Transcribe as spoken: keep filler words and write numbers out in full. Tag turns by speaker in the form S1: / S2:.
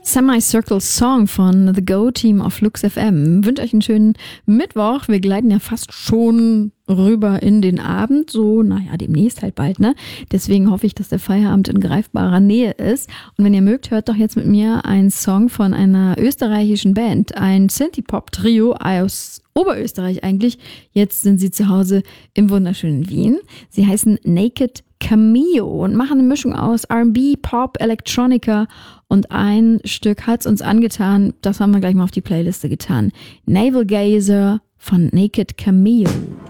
S1: Semicircle Song von The Go Team auf Flux F M. Wünsche euch einen schönen Mittwoch. Wir gleiten ja fast schon rüber in den Abend. So, naja, demnächst halt bald, ne? Deswegen hoffe ich, dass der Feierabend in greifbarer Nähe ist. Und wenn ihr mögt, hört doch jetzt mit mir einen Song von einer österreichischen Band. Ein Synthie-Pop-Trio aus Oberösterreich eigentlich. Jetzt sind sie zu Hause im wunderschönen Wien. Sie heißen Naked Cameo und machen eine Mischung aus R and B, Pop, Electronica und ein Stück hat's uns angetan, das haben wir gleich mal auf die Playliste getan. Navel Gazer von Naked Cameo.